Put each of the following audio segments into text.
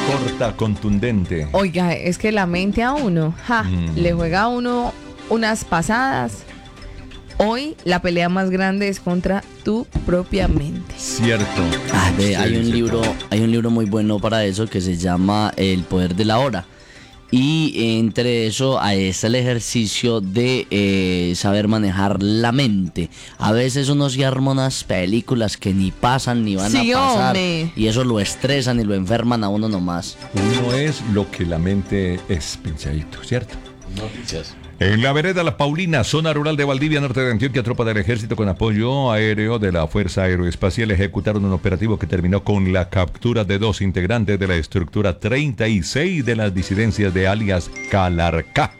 corta, contundente. Oiga, es que la mente a uno, le juega a uno unas pasadas. Hoy la pelea más grande es contra tu propia mente. Cierto. Hay un libro muy bueno para eso que se llama El poder de la hora. Y entre eso está el ejercicio de saber manejar la mente. A veces uno se arma unas películas que ni pasan ni van a pasar. Hombre. Y eso lo estresan y lo enferman a uno nomás. Uno es lo que la mente es, pinchadito, ¿cierto? Noticias. En la vereda La Paulina, zona rural de Valdivia, norte de Antioquia, tropas del ejército con apoyo aéreo de la Fuerza Aeroespacial ejecutaron un operativo que terminó con la captura de 2 integrantes de la estructura 36 de las disidencias de alias Calarcá.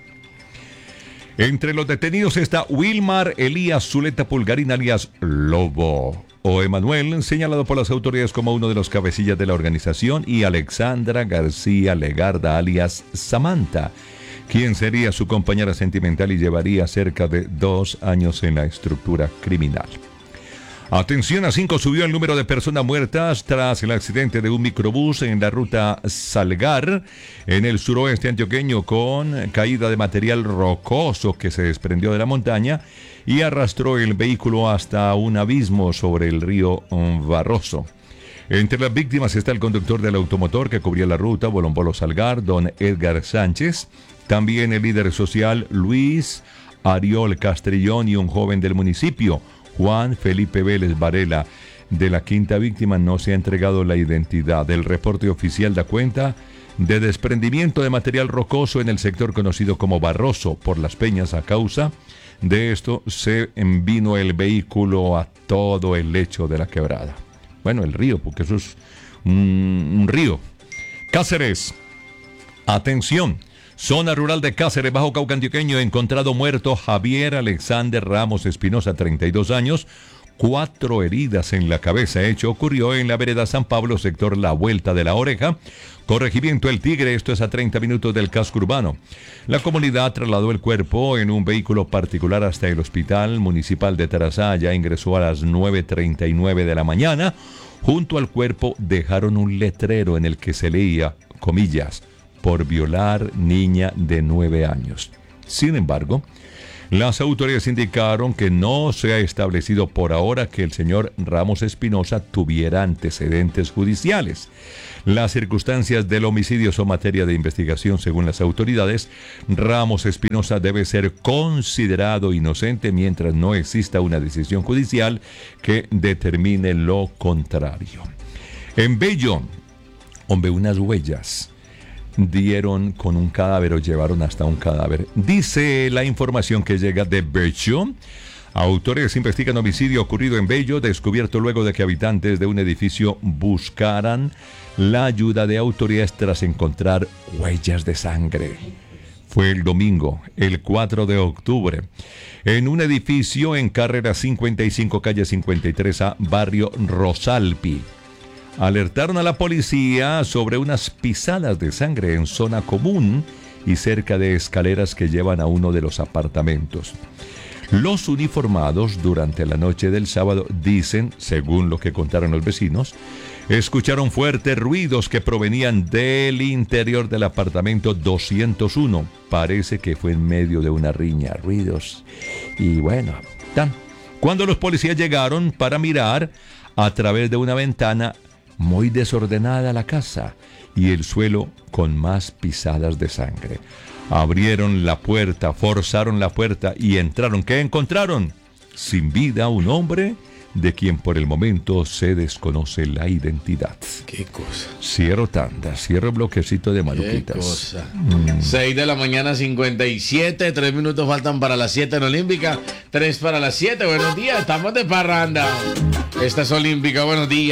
Entre los detenidos está Wilmar Elías Zuleta Pulgarín alias Lobo o Emanuel, señalado por las autoridades como uno de los cabecillas de la organización, y Alexandra García Legarda alias Samantha, quien sería su compañera sentimental y llevaría cerca de 2 años en la estructura criminal. Atención, a 5 subió el número de personas muertas tras el accidente de un microbús en la ruta Salgar, en el suroeste antioqueño, con caída de material rocoso que se desprendió de la montaña y arrastró el vehículo hasta un abismo sobre el río Barroso. Entre las víctimas está el conductor del automotor que cubría la ruta Bolombolo Salgar, don Edgar Sánchez, también el líder social Luis Ariol Castrillón y un joven del municipio, Juan Felipe Vélez Varela. De la quinta víctima no se ha entregado la identidad. El reporte oficial da cuenta de desprendimiento de material rocoso en el sector conocido como Barroso por las Peñas. A causa de esto se envino el vehículo a todo el lecho de la quebrada. Bueno, el río, porque eso es un río. Cáceres, atención. Zona rural de Cáceres, Bajo Cauca Antioqueño, encontrado muerto Javier Alexander Ramos Espinosa, 32 años, 4 heridas en la cabeza. Hecho ocurrió en la vereda San Pablo, sector La Vuelta de la Oreja, corregimiento El Tigre, esto es a 30 minutos del casco urbano. La comunidad trasladó el cuerpo en un vehículo particular hasta el hospital municipal de Tarazá. Ya ingresó a las 9:39 de la mañana. Junto al cuerpo dejaron un letrero en el que se leía, comillas, por violar niña de 9 años. Sin embargo, las autoridades indicaron que no se ha establecido por ahora que el señor Ramos Espinosa tuviera antecedentes judiciales. Las circunstancias del homicidio son materia de investigación según las autoridades. Ramos Espinosa debe ser considerado inocente mientras no exista una decisión judicial que determine lo contrario. En Bello, hombre, unas huellas dieron con un cadáver o llevaron hasta un cadáver. Dice la información que llega de Bello. Autores investigan homicidio ocurrido en Bello, descubierto luego de que habitantes de un edificio buscaran la ayuda de autoridades tras encontrar huellas de sangre. Fue el domingo, el 4 de octubre, en un edificio en carrera 55, calle 53A, barrio Rosalpi. Alertaron a la policía sobre unas pisadas de sangre en zona común y cerca de escaleras que llevan a uno de los apartamentos. Los uniformados durante la noche del sábado dicen, según lo que contaron los vecinos, escucharon fuertes ruidos que provenían del interior del apartamento 201. Parece que fue en medio de una riña, ruidos. Y bueno, cuando los policías llegaron para mirar a través de una ventana, muy desordenada la casa y el suelo con más pisadas de sangre. Abrieron la puerta, forzaron la puerta y entraron. ¿Qué encontraron? Sin vida un hombre de quien por el momento se desconoce la identidad. Qué cosa. Cierro tanda, cierro bloquecito de maluquitas. Qué cosa. 6 de la mañana, 57, 3 minutos faltan para las 7 en Olímpica, 3 para las 7. Buenos días, estamos de parranda. Esta es Olímpica, buenos días.